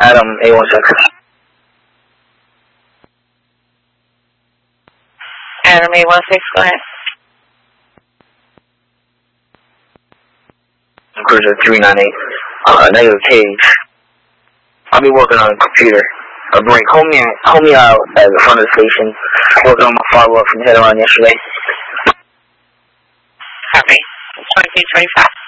Adam 816. Adam 816, go ahead. Cruiser 398. Negative Cage. I'll be working on a computer. Break. Hold me out at the front of the station. Working on my follow-up from head around yesterday. Copy. 2325.